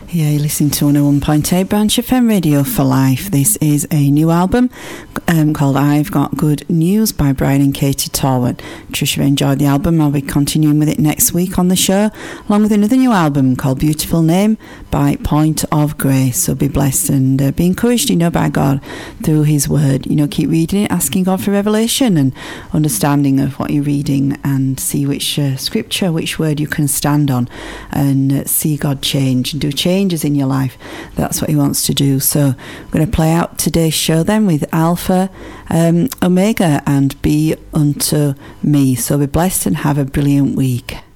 Yeah, you're listening to 101.8 Branch FM Radio for Life. This is a new album called I've Got Good News by Brian and Katie Torwart. Trish, you've enjoyed the album. I'll be continuing with it next week on the show, along with another new album called Beautiful Name by Point of Grace. So be blessed and be encouraged, by God through His Word. Keep reading it, asking God for revelation and understanding of what you're reading, and see which scripture, which word you can stand on, and see God change and do changes in your life. That's what He wants to do. So I'm going to play out today's show then with Alpha Omega and Be Unto Me. So be blessed and have a brilliant week.